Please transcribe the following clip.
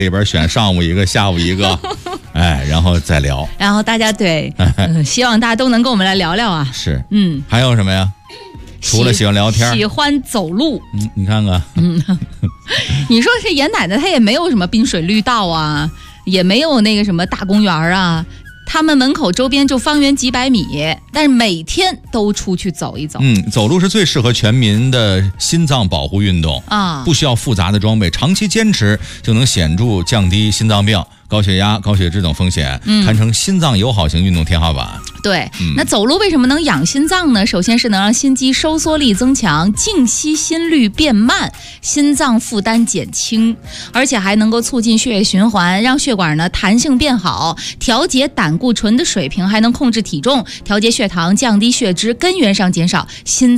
里边选上午一个，下午一个，哎，然后再聊。 然后大家对，希望大家都能跟我们来聊聊啊。 是，还有什么呀？除了喜欢聊天， 喜欢走路。 你看看， 你说是严奶奶，她也没有什么滨水绿道啊，也没有那个什么大公园啊。他们门口周边就方圆几百米，但是每天都出去走一走。 走路是最适合全民的心脏保护运动啊，不需要复杂的装备，长期坚持就能显著降低心脏病、高血压、高血脂等风险，堪称心脏友好型运动天花板。 对，那走路为什么能养心脏呢？首先是能让心肌收缩力增强，静息心率变慢，心脏负担减轻，而且还能够促进血液循环，让血管呢弹性变好，调节胆固醇的水平，还能控制体重，调节血糖，降低血脂，根源上减少心